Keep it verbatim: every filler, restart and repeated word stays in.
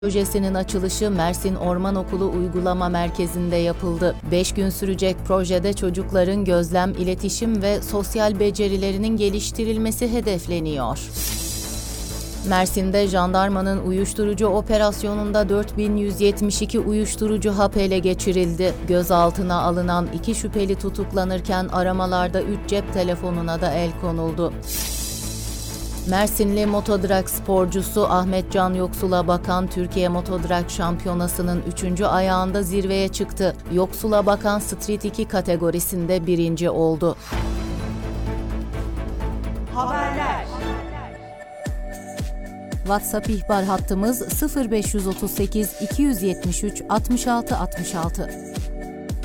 Projesinin açılışı Mersin Orman Okulu Uygulama Merkezi'nde yapıldı. Beş gün sürecek projede çocukların gözlem, iletişim ve sosyal becerilerinin geliştirilmesi hedefleniyor. Mersin'de jandarmanın uyuşturucu operasyonunda dört bin yüz yetmiş iki uyuşturucu hap ele geçirildi. Gözaltına alınan iki şüpheli tutuklanırken aramalarda üç cep telefonuna da el konuldu. Mersinli motodrag sporcusu Ahmet Can Yoksul'a Bakan Türkiye Motodrag Şampiyonası'nın üçüncü ayağında zirveye çıktı. Yoksul'a Bakan Street iki kategorisinde birinci oldu. Haberler. WhatsApp ihbar hattımız sıfır beş otuz sekiz iki yüz yetmiş üç altmış altı altmış altı.